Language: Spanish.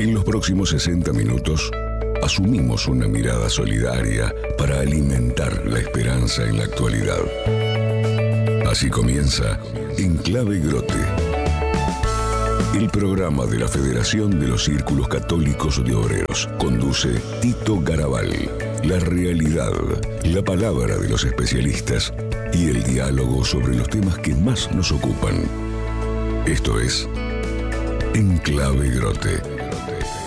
En los próximos 60 minutos, asumimos una mirada solidaria para alimentar la esperanza en la actualidad. Así comienza Enclave Grote, el programa de la Federación de los Círculos Católicos de Obreros. Conduce Tito Garabal. La realidad, la palabra de los especialistas y el diálogo sobre los temas que más nos ocupan. Esto es Enclave Grote.